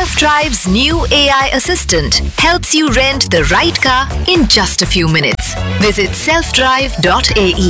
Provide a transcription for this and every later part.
Self-Drive's new AI assistant helps you rent the right car in just a few minutes. Visit selfdrive.ae.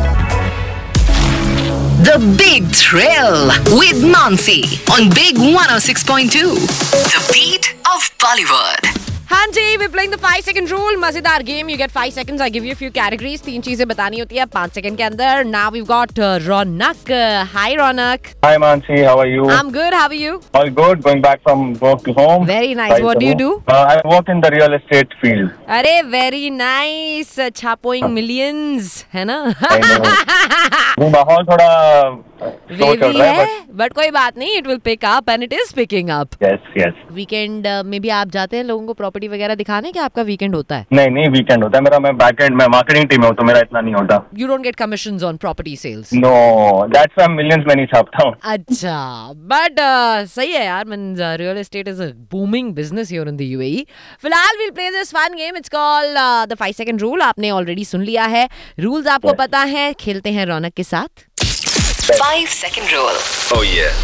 The Big Thrill with Mansi on Big 106.2. The beat of Bollywood. हाँ जी, we're playing the 5-second rule. मजेदार game. You get 5 seconds. I give you a few categories. 3 चीजें बतानी होती है 5 second के अंदर. Now we've got Ronak. Hi Ronak. Hi Mansi, how are you? I'm good. How are you? All good. Going back from work to home. Very nice. What do you do? I work in the real estate field. अरे very nice. छापोइंग millions है ना? वो माहौल थोड़ा slow चल रहा है, but कोई बात नहीं. It will pick up and it is picking up. Yes. Weekend में भी आप जाते हैं लोगों को प्रॉपर्टी वगैरह दिखाने कि आपका वीकेंड होता है? नहीं वीकेंड होता है मेरा. मैं बैकएंड में मार्केटिंग टीम में हूँ तो मेरा इतना नहीं होता. You don't get commissions on property sales? No, that's why millions में नहीं छापता हूँ. अच्छा, but सही है यार. Real estate is a booming business here in the UAE. फिलहाल we'll play this fun game. It's called the 5-second rule. आपने already सुन लिया है. Rules आपको पता है. खेलते हैं रौनक के साथ. 5-second rule. Oh yeah.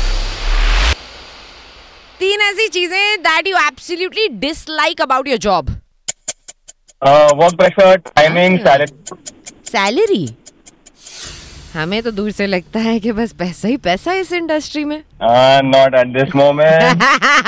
3 ऐसी चीजें that you absolutely dislike about your job. Work pressure, timing, salary. Salary. हमें तो दूर से लगता है कि बस पैसा ही पैसा है इस इंडस्ट्री में. Not at this moment.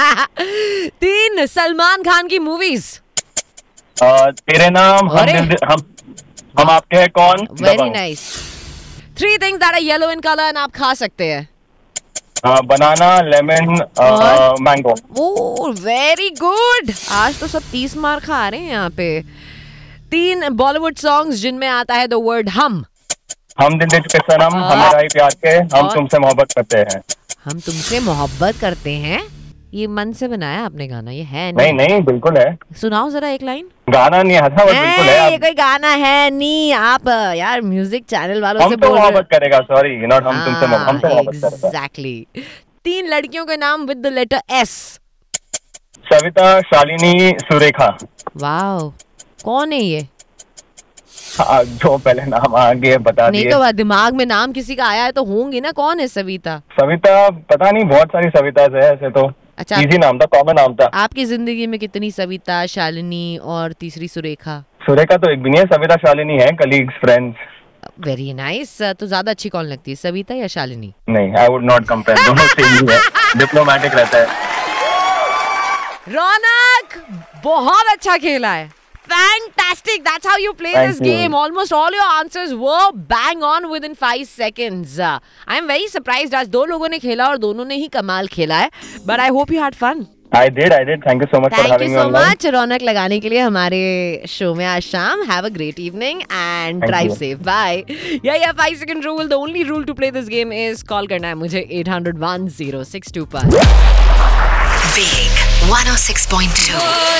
3 Salman Khan की मूवीज. तेरे नाम, हम आपके हैं कौन. Very nice. 3 things that are yellow in color and आप खा सकते हैं. बनाना, lemon, mango. Oh very good. आज तो सब 30 मार खा रहे हैं यहाँ पे. 3 बॉलीवुड सॉन्ग्स जिनमें आता है द वर्ड हम दिल दे चुके सनम, हमें राही प्यार के, हम तुमसे मोहब्बत करते हैं. हम तुमसे मोहब्बत करते हैं. ये मन से बनाया आपने गाना? ये है नहीं बिल्कुल है. सुनाओ जरा एक लाइन. गाना नहीं आता, बिल्कुल है. ये कोई गाना है नहीं. आप यार म्यूजिक चैनल वालों से बोल रहे हैं. मोहब्बत करेगा. सॉरी, नॉट हम तुमसे मोहब्बत करेगा. एग्जैक्टली. 3 लड़कियों के नाम with the letter S. Savita, Shalini, Surekha. Wow, कौन है ये? जो पहले नाम आगे बता दिए. नहीं तो दिमाग में नाम किसी का आया है तो होंगे ना. कौन है सविता? सविता पता नहीं, बहुत सारी सविता है ऐसे तो. अच्छा, इजी नाम था, कॉमन नाम था. आपकी जिंदगी में कितनी सविता, शालिनी और तीसरी सुरेखा? सुरेखा तो एक भी नहीं है. सविता शालिनी है, कलीग्स, फ्रेंड्स. Very nice. तो ज्यादा अच्छी कौन लगती है, सविता या शालिनी? नहीं, आई वुड नॉट कंपेयर. दोनों सेम ही है. डिप्लोमेटिक रहता है. रौनक बहुत अच्छा खेला है. Fantastic. That's how you play this game. Almost all your answers were bang on within 5 seconds. I am very surprised. आज 2 लोगों ने खेला और दोनों ने ही कमाल खेला है. But I hope you had fun. I did. Thank you so much for having me. Thank you so much. रौनक लगाने के लिए हमारे शो में आज शाम. Have a great evening and drive safe. Bye. Yeah. 5-second rule. The only rule to play this game is call करना है मुझे 800-1062 पर. Big 106.2.